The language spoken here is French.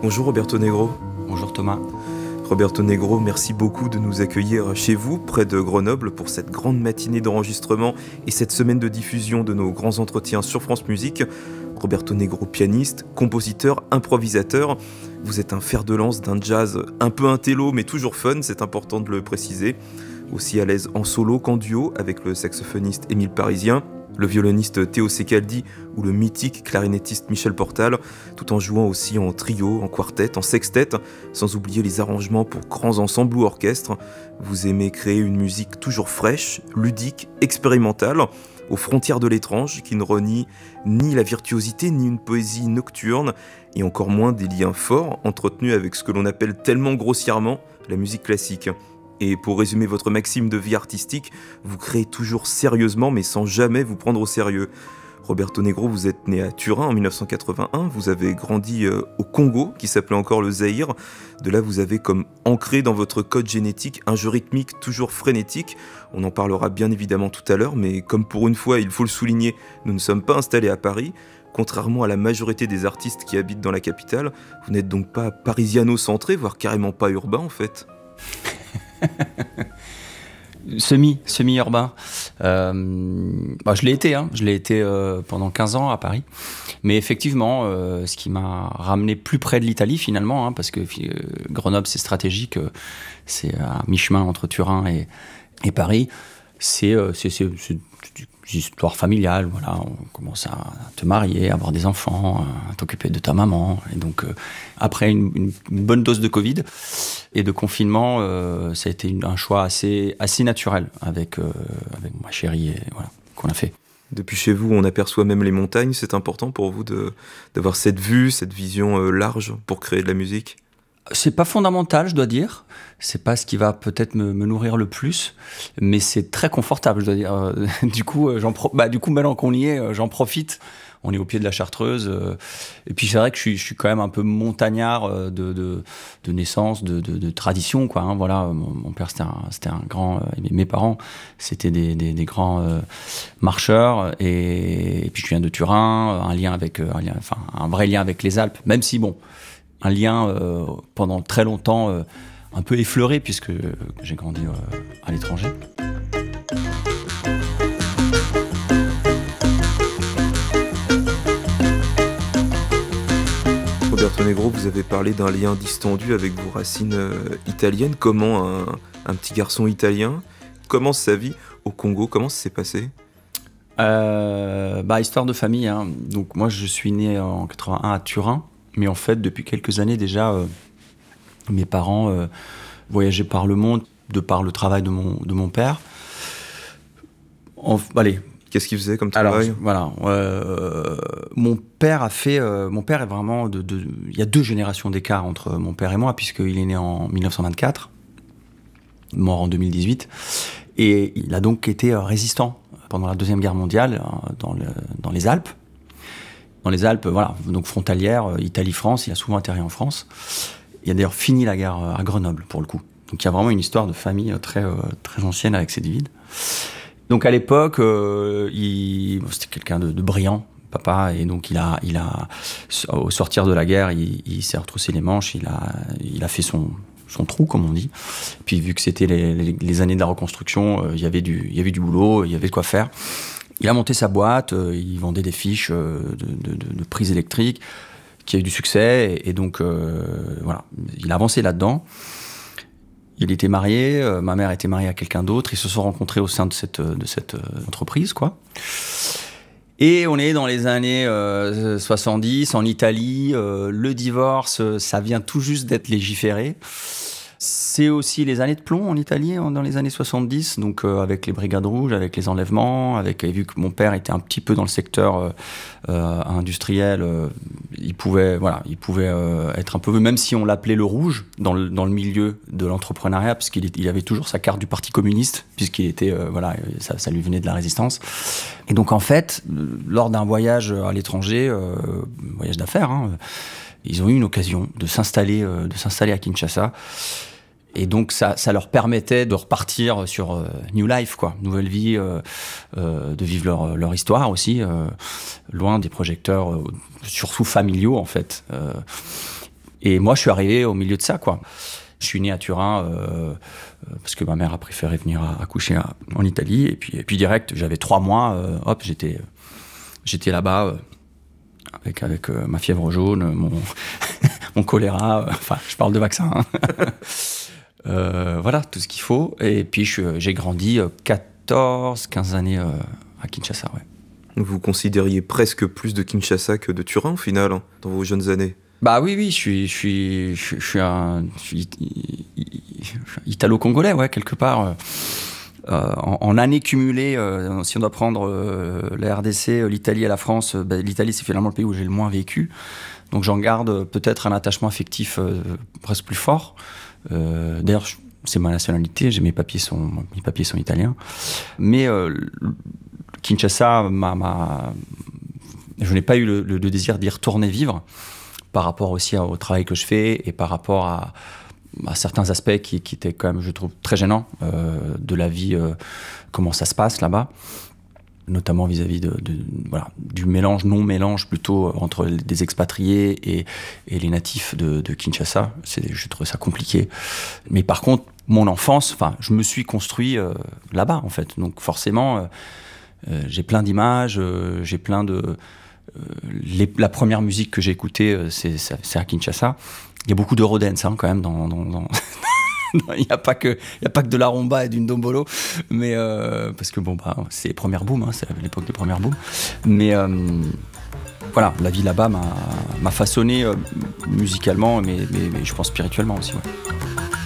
Bonjour Roberto Negro. Bonjour Thomas. Roberto Negro, merci beaucoup de nous accueillir chez vous, près de Grenoble, pour cette grande matinée d'enregistrement et cette semaine de diffusion de nos grands entretiens sur France Musique. Roberto Negro, pianiste, compositeur, improvisateur. Vous êtes un fer de lance d'un jazz un peu intello mais toujours fun, c'est important de le préciser. Aussi à l'aise en solo qu'en duo avec le saxophoniste Émile Parisien, le violoniste Théo Secaldi ou le mythique clarinettiste Michel Portal, tout en jouant aussi en trio, en quartet, en sextet, sans oublier les arrangements pour grands ensembles ou orchestres. Vous aimez créer une musique toujours fraîche, ludique, expérimentale, aux frontières de l'étrange, qui ne renie ni la virtuosité ni une poésie nocturne, et encore moins des liens forts entretenus avec ce que l'on appelle tellement grossièrement la musique classique. Et pour résumer votre maxime de vie artistique, vous créez toujours sérieusement mais sans jamais vous prendre au sérieux. Roberto Negro, vous êtes né à Turin en 1981, vous avez grandi au Congo, qui s'appelait encore le Zaïre. De là, vous avez comme ancré dans votre code génétique un jeu rythmique toujours frénétique. On en parlera bien évidemment tout à l'heure, mais comme pour une fois, il faut le souligner, nous ne sommes pas installés à Paris. Contrairement à la majorité des artistes qui habitent dans la capitale, vous n'êtes donc pas parisiano-centré, voire carrément pas urbain en fait. Semi-urbain. Je l'ai été pendant 15 ans à Paris. Mais effectivement, ce qui m'a ramené plus près de l'Italie finalement, parce que Grenoble c'est stratégique, c'est à mi-chemin entre Turin et Paris. C'est une histoire familiale, voilà. On commence à te marier, à avoir des enfants, à t'occuper de ta maman. Et donc, après une bonne dose de Covid et de confinement, ça a été un choix assez naturel avec ma chérie et voilà, qu'on a fait. Depuis chez vous, on aperçoit même les montagnes. C'est important pour vous d'avoir cette vue, cette vision large pour créer de la musique ? C'est pas fondamental, je dois dire. C'est pas ce qui va peut-être me nourrir le plus, mais c'est très confortable, je dois dire. Du coup, maintenant qu'on y est, j'en profite. On est au pied de la Chartreuse. Et puis, c'est vrai que je suis quand même un peu montagnard de naissance, de tradition, quoi. Hein, voilà, mon père, c'était un grand... mes parents, c'était des grands marcheurs. Et puis, je viens de Turin, un vrai lien avec les Alpes. Même si, bon... un lien pendant très longtemps un peu effleuré puisque j'ai grandi à l'étranger. Roberto Negro, vous avez parlé d'un lien distendu avec vos racines italiennes. Comment un petit garçon italien commence sa vie au Congo ? Comment ça s'est passé ? Histoire de famille. Hein. Donc moi, je suis né en 81 à Turin. Mais en fait, depuis quelques années déjà, mes parents voyageaient par le monde de par le travail de mon père. Qu'est-ce qu'il faisait comme travail ? Alors, voilà. Mon père est vraiment il y a 2 générations d'écart entre mon père et moi, puisqu'il est né en 1924, mort en 2018. Et il a donc été résistant pendant la Deuxième Guerre mondiale dans les Alpes. Dans les Alpes, voilà, donc frontalière, Italie-France, il a souvent atterri en France. Il a d'ailleurs fini la guerre à Grenoble, pour le coup. Donc il y a vraiment une histoire de famille très ancienne avec ses divides. Donc à l'époque, c'était quelqu'un de brillant, papa, et donc il a au sortir de la guerre, il s'est retroussé les manches, il a fait son trou, comme on dit. Et puis vu que c'était les années de la reconstruction, il y avait du boulot, il y avait de quoi faire. Il a monté sa boîte, il vendait des fiches de prises électriques, qui a eu du succès, et donc voilà, il a avancé là-dedans. Il était marié, ma mère était mariée à quelqu'un d'autre, ils se sont rencontrés au sein de cette entreprise, quoi. Et on est dans les années 70, en Italie, le divorce, ça vient tout juste d'être légiféré. C'est aussi les années de plomb en Italie, dans les années 70, donc avec les brigades rouges, avec les enlèvements, vu que mon père était un petit peu dans le secteur industriel, il pouvait être un peu, même si on l'appelait le rouge dans le milieu de l'entrepreneuriat, parce qu'il avait toujours sa carte du Parti communiste, puisqu'il était, ça lui venait de la résistance. Et donc en fait, lors d'un voyage à l'étranger, voyage d'affaires, ils ont eu une occasion de s'installer à Kinshasa. Et donc ça leur permettait de repartir sur New Life, quoi, nouvelle vie, de vivre leur histoire aussi, loin des projecteurs, surtout familiaux en fait. Et moi, je suis arrivé au milieu de ça, quoi. Je suis né à Turin parce que ma mère a préféré venir accoucher en Italie. Et puis direct, j'avais 3 mois, hop, j'étais là-bas avec ma fièvre jaune, mon choléra. Enfin, je parle de vaccin. Voilà, tout ce qu'il faut. Et puis j'ai grandi 15 années à Kinshasa, ouais. Vous considériez presque plus de Kinshasa que de Turin, au final, hein, dans vos jeunes années? Bah oui, je suis italo-congolais, ouais, quelque part. En années cumulées, si on doit prendre la RDC, l'Italie et la France, l'Italie, c'est finalement le pays où j'ai le moins vécu. Donc j'en garde peut-être un attachement affectif presque plus fort. D'ailleurs, c'est ma nationalité, mes papiers sont italiens. Mais Kinshasa, je n'ai pas eu le désir d'y retourner vivre, par rapport aussi au travail que je fais et par rapport à certains aspects qui étaient quand même, je trouve, très gênants de la vie, comment ça se passe là-bas, notamment vis-à-vis du non-mélange plutôt entre des expatriés et les natifs de Kinshasa. Je trouve ça compliqué. Mais par contre, mon enfance, je me suis construit là-bas, en fait. Donc forcément, j'ai plein d'images, j'ai plein de... la première musique que j'ai écoutée, c'est à Kinshasa. Il y a beaucoup d'Eurodance quand même dans il n'y a pas que de la rumba et d'une dombolo, mais parce que c'est les premières booms, c'est l'époque des premières booms. Mais voilà, la vie là-bas m'a façonné musicalement, mais je pense spirituellement aussi. Ouais.